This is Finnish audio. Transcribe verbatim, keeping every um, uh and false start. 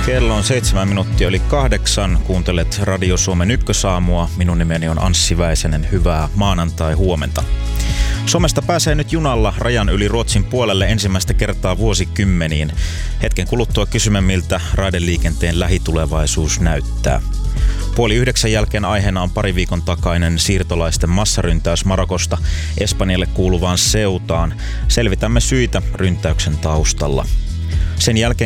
Kello on seitsemän minuuttia yli kahdeksan. Kuuntelet Radio Suomen ykkösaamua. Minun nimeni on Anssi Väisänen. Hyvää maanantai-huomenta. Suomesta pääsee nyt junalla rajan yli Ruotsin puolelle ensimmäistä kertaa vuosikymmeniin. Hetken kuluttua kysymme, miltä raideliikenteen lähitulevaisuus näyttää. Puoli yhdeksän jälkeen aiheena on pari viikon takainen siirtolaisten massaryntäys Marokosta Espanjalle kuuluvaan Ceutaan. Selvitämme syitä ryntäyksen taustalla. Sen jälkeen